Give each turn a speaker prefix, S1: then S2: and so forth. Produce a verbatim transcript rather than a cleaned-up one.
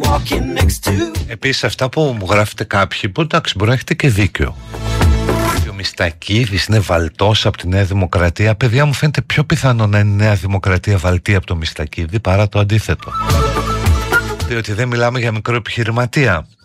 S1: Επίσης αυτά που μου γράφετε κάποιοι, που εντάξει μπορεί να έχετε και δίκιο, ο Μιστακίδης είναι βαλτός από τη Νέα Δημοκρατία. Παιδιά, μου φαίνεται πιο πιθανό να είναι η Νέα Δημοκρατία βαλτή από το Μιστακίδη παρά το αντίθετο, διότι δεν μιλάμε για μικρό επιχειρηματία.